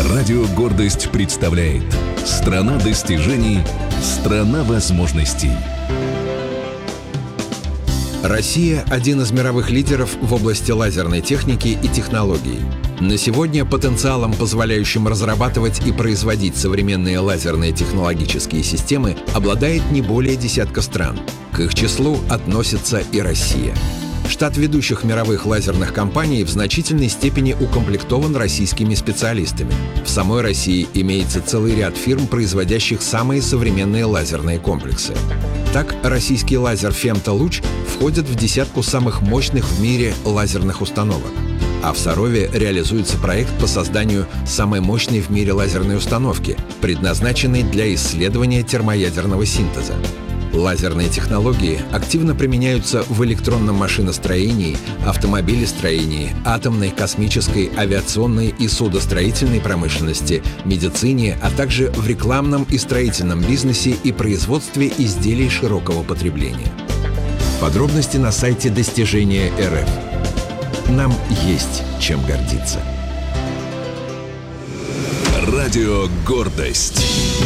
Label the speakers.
Speaker 1: Радио «Гордость» представляет «Страна достижений, страна возможностей».
Speaker 2: Россия – один из мировых лидеров в области лазерной техники и технологий. На сегодня потенциалом, позволяющим разрабатывать и производить современные лазерные технологические системы, обладает не более десятка стран. К их числу относится и Россия. Штат ведущих мировых лазерных компаний в значительной степени укомплектован российскими специалистами. В самой России имеется целый ряд фирм, производящих самые современные лазерные комплексы. Так, российский лазер «Фемто-Луч» входит в десятку самых мощных в мире лазерных установок. А в Сарове реализуется проект по созданию самой мощной в мире лазерной установки, предназначенной для исследования термоядерного синтеза. Лазерные технологии активно применяются в электронном машиностроении, автомобилестроении, атомной, космической, авиационной и судостроительной промышленности, медицине, а также в рекламном и строительном бизнесе и производстве изделий широкого потребления. Подробности на сайте Достижения РФ. Нам есть чем гордиться.
Speaker 1: Радио «Гордость».